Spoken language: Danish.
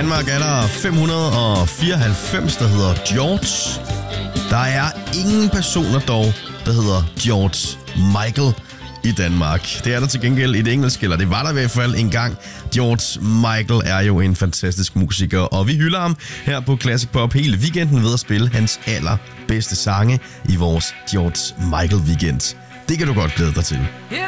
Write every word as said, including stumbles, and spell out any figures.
Danmark er der fem hundrede fireoghalvfems, der hedder George. Der er ingen personer dog, der hedder George Michael i Danmark. Det er der til gengæld i det engelske, eller det var der i hvert fald engang. George Michael er jo en fantastisk musiker, og vi hylder ham her på Classic Pop hele weekenden ved at spille hans allerbedste sange i vores George Michael weekend. Det kan du godt glæde dig til.